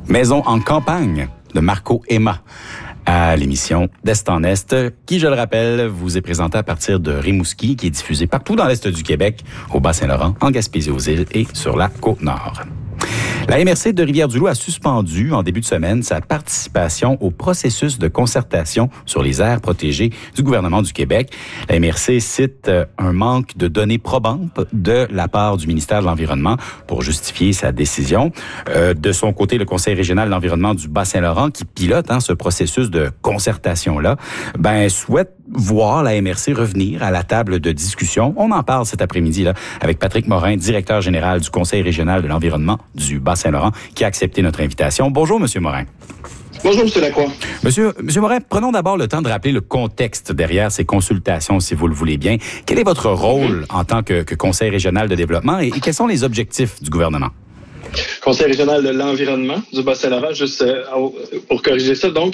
Maison en campagne de Marco Emma à l'émission d'Est en Est, qui, je le rappelle, vous est présentée à partir de Rimouski, qui est diffusée partout dans l'Est du Québec, au Bas-Saint-Laurent, en Gaspésie-aux-Îles et sur la Côte-Nord. La MRC de Rivière-du-Loup a suspendu en début de semaine sa participation au processus de concertation sur les aires protégées du gouvernement du Québec. La MRC cite un manque de données probantes de la part du ministère de l'Environnement pour justifier sa décision. De son côté, le Conseil régional de l'environnement du Bas-Saint-Laurent, qui pilote ce processus de concertation-là, souhaite voir la MRC revenir à la table de discussion. On en parle cet après-midi là avec Patrick Morin, directeur général du Conseil régional de l'environnement du Bas-Saint-Laurent, qui a accepté notre invitation. Bonjour, Monsieur Morin. Bonjour, M. Lacroix. Monsieur Morin, prenons d'abord le temps de rappeler le contexte derrière ces consultations, si vous le voulez bien. Quel est votre rôle en tant que Conseil régional de développement et quels sont les objectifs du gouvernement? Conseil régional de l'environnement du Bas-Saint-Laurent, juste pour corriger ça. Donc,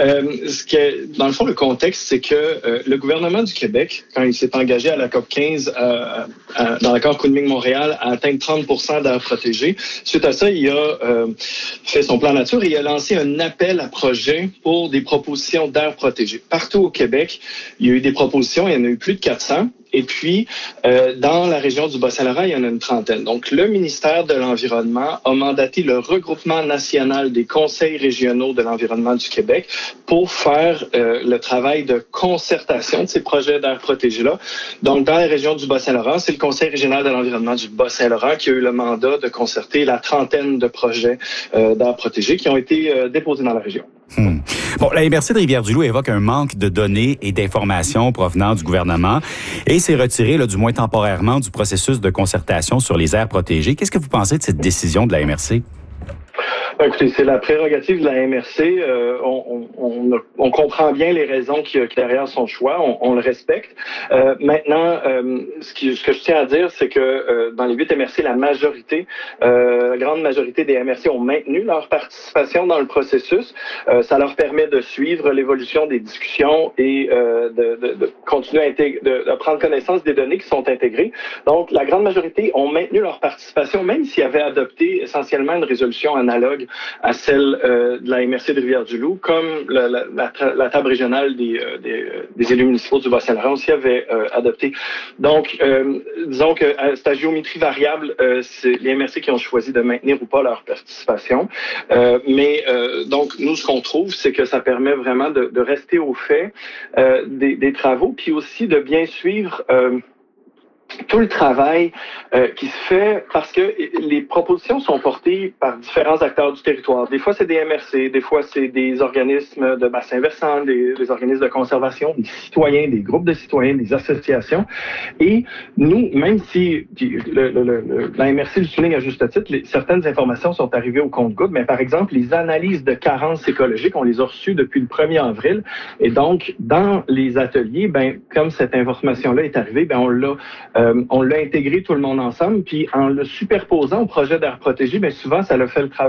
dans le fond, le contexte, c'est que le gouvernement du Québec, quand il s'est engagé à la COP 15 dans l'accord Kunming-Montréal, à atteindre 30% d'aires protégées. Suite à ça, il a fait son plan nature et il a lancé un appel à projets pour des propositions d'aires protégées. Partout au Québec, il y a eu des propositions, il y en a eu plus de 400. Et puis, dans la région du Bas-Saint-Laurent, il y en a une trentaine. Donc, le ministère de l'Environnement a mandaté le regroupement national des conseils régionaux de l'environnement du Québec pour faire le travail de concertation de ces projets d'aires protégées-là. Donc, dans la région du Bas-Saint-Laurent, c'est le Conseil régional de l'environnement du Bas-Saint-Laurent qui a eu le mandat de concerter la trentaine de projets d'aires protégées qui ont été déposés dans la région. Bon, la MRC de Rivière-du-Loup évoque un manque de données et d'informations provenant du gouvernement et s'est retiré, du moins temporairement, du processus de concertation sur les aires protégées. Qu'est-ce que vous pensez de cette décision de la MRC? Écoutez, c'est la prérogative de la MRC. On comprend bien les raisons qui derrière son choix. On le respecte. Maintenant, ce que je tiens à dire, c'est que dans les 8 MRC, la grande majorité des MRC ont maintenu leur participation dans le processus. Ça leur permet de suivre l'évolution des discussions et de continuer de prendre connaissance des données qui sont intégrées. Donc, la grande majorité ont maintenu leur participation, même s'ils avaient adopté essentiellement une résolution analogue à celle de la MRC de Rivière-du-Loup, comme la table régionale des élus municipaux du Bas-Saint-Laurent aussi avait adopté. Donc, disons que c'est à géométrie variable, c'est les MRC qui ont choisi de maintenir ou pas leur participation. Donc, nous, ce qu'on trouve, c'est que ça permet vraiment de rester au fait des travaux, puis aussi de bien suivre tout le travail qui se fait parce que les propositions sont portées par différents acteurs du territoire. Des fois, c'est des MRC, des fois, c'est des organismes de bassin versant, des organismes de conservation, des citoyens, des groupes de citoyens, des associations. Et nous, même si la MRC le souligne à juste titre, certaines informations sont arrivées au compte-gouttes, mais par exemple, les analyses de carences écologiques, on les a reçues depuis le 1er avril. Et donc, dans les ateliers, comme cette information-là est arrivée, on l'a intégré tout le monde ensemble, puis en le superposant au projet d'aire protégée, souvent ça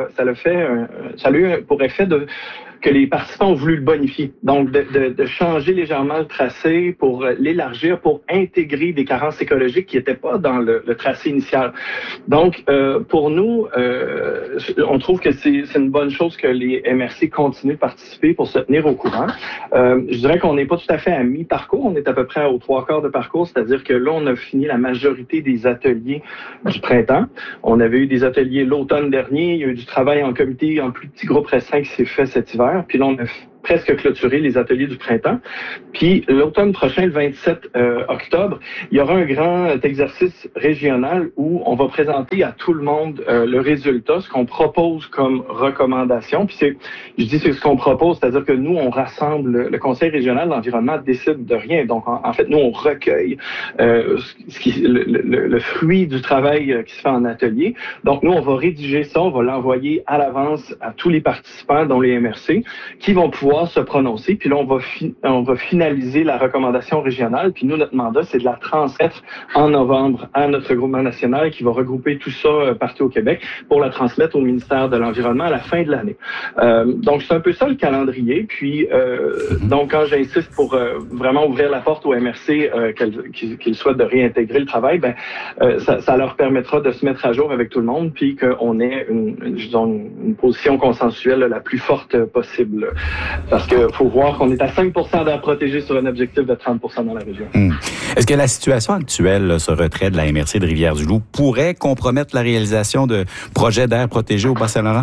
a eu pour effet que les participants ont voulu le bonifier. Donc, de changer légèrement le tracé pour l'élargir, pour intégrer des carences écologiques qui n'étaient pas dans le tracé initial. Donc, pour nous, on trouve que c'est une bonne chose que les MRC continuent de participer pour se tenir au courant. Je dirais qu'on n'est pas tout à fait à mi-parcours, on est à peu près aux 3/4 de parcours, c'est-à-dire que là, on a fini la majorité des ateliers du printemps. On avait eu des ateliers l'automne dernier, il y a eu du travail en comité, en plus petit groupe restreint qui s'est fait cet hiver. Puis là, on a presque clôturé les ateliers du printemps. Puis l'automne prochain, le 27 octobre, il y aura un grand exercice régional où on va présenter à tout le monde le résultat, ce qu'on propose comme recommandation. Puis c'est ce qu'on propose, c'est-à-dire que nous, on rassemble, le Conseil régional de l'environnement décide de rien. Donc, en fait, nous, on recueille le fruit du travail qui se fait en atelier. Donc, nous, on va rédiger ça, on va l'envoyer à l'avance à tous les participants, dont les MRC, qui vont pouvoir doit se prononcer. Puis là, on va finaliser la recommandation régionale. Puis nous, notre mandat, c'est de la transmettre en novembre à notre groupement national qui va regrouper tout ça partout au Québec pour la transmettre au ministère de l'Environnement à la fin de l'année. Donc, c'est un peu ça le calendrier. Puis, donc, quand j'insiste pour vraiment ouvrir la porte au MRC qu'ils souhaitent de réintégrer le travail, ça leur permettra de se mettre à jour avec tout le monde puis qu'on ait une position consensuelle la plus forte possible. Parce qu'il faut voir qu'on est à 5 d'air protégé sur un objectif de 30 dans la région. Est-ce que la situation actuelle, ce retrait de la MRC de Rivière-du-Loup, pourrait compromettre la réalisation de projets d'air protégé au Bas-Saint-Laurent?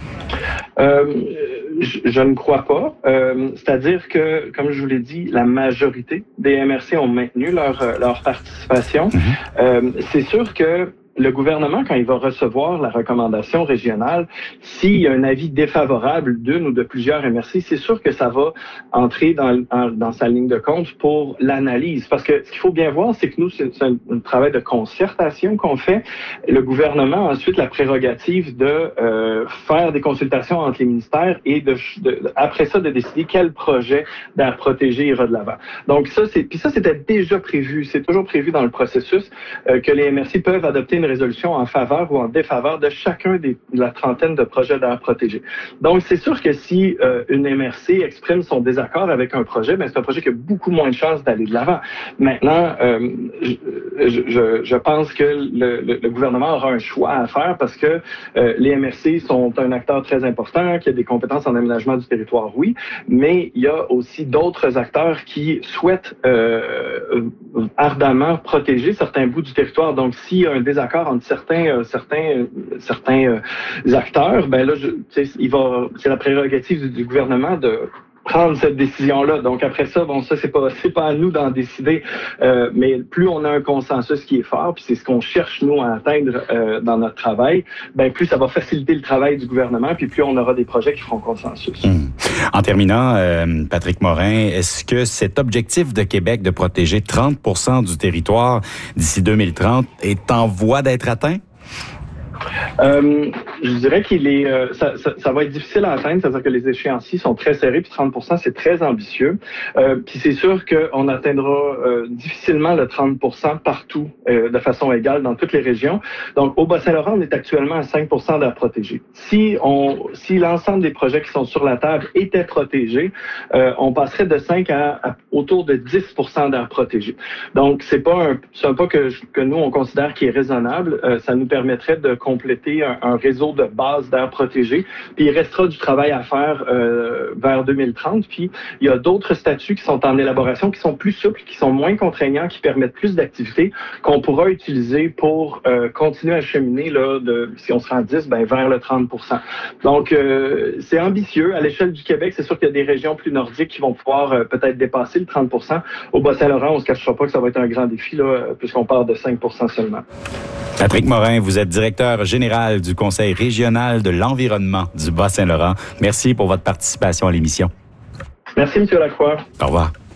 Je ne crois pas. C'est-à-dire que, comme je vous l'ai dit, la majorité des MRC ont maintenu leur participation. C'est sûr que le gouvernement, quand il va recevoir la recommandation régionale, s'il y a un avis défavorable d'une ou de plusieurs MRC, c'est sûr que ça va entrer dans sa ligne de compte pour l'analyse. Parce que ce qu'il faut bien voir, c'est que nous, c'est un travail de concertation qu'on fait. Le gouvernement a ensuite la prérogative de faire des consultations entre les ministères et après ça, de décider quel projet d'air protégé ira de l'avant. Donc ça, c'était déjà prévu. C'est toujours prévu dans le processus que les MRC peuvent adopter une résolution en faveur ou en défaveur de chacun de la trentaine de projets d'air protégé. Donc, c'est sûr que si une MRC exprime son désaccord avec un projet, c'est un projet qui a beaucoup moins de chances d'aller de l'avant. Maintenant, je pense que le gouvernement aura un choix à faire parce que les MRC sont un acteur très important, qui a des compétences en aménagement du territoire, oui, mais il y a aussi d'autres acteurs qui souhaitent ardemment protéger certains bouts du territoire. Donc, s'il y a un désaccord entre certains acteurs, c'est la prérogative du gouvernement de prendre cette décision-là. Donc après ça, ça c'est pas à nous d'en décider, mais plus on a un consensus qui est fort, puis c'est ce qu'on cherche nous à atteindre dans notre travail, plus ça va faciliter le travail du gouvernement, puis plus on aura des projets qui feront consensus. En terminant, Patrick Morin, est-ce que cet objectif de Québec de protéger 30% du territoire d'ici 2030 est en voie d'être atteint? Je dirais qu'il est, ça va être difficile à atteindre, c'est-à-dire que les échéanciers sont très serrés, puis 30%, c'est très ambitieux. Puis c'est sûr qu'on atteindra difficilement le 30% partout de façon égale dans toutes les régions. Donc, au Bas-Saint-Laurent, on est actuellement à 5% d'air protégé. Si l'ensemble des projets qui sont sur la table étaient protégés, on passerait de 5 à autour de 10% d'air protégé. Donc, c'est pas que nous, on considère qui est raisonnable. Ça nous permettrait de compléter un réseau de base d'air protégé. Puis il restera du travail à faire vers 2030. Puis il y a d'autres statuts qui sont en élaboration, qui sont plus souples, qui sont moins contraignants, qui permettent plus d'activités qu'on pourra utiliser pour continuer à cheminer si on se rend 10, vers le 30%. Donc c'est ambitieux. À l'échelle du Québec, c'est sûr qu'il y a des régions plus nordiques qui vont pouvoir peut-être dépasser le 30%. Au Bas-Saint-Laurent, on ne se cachera pas que ça va être un grand défi puisqu'on part de 5% seulement. Patrick Morin, vous êtes directeur général du Conseil régional de l'environnement du Bas-Saint-Laurent. Merci pour votre participation à l'émission. Merci, M. Lacroix. Au revoir.